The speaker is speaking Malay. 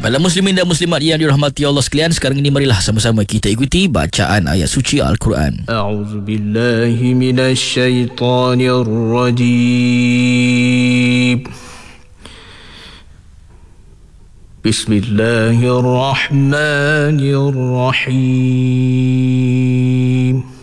Baiklah muslimin dan muslimat yang dirahmati Allah sekalian, sekarang ini marilah sama-sama kita ikuti bacaan ayat suci Al-Quran. A'udzubillahi minasyaitanirrajim. Bismillahirrahmanirrahim.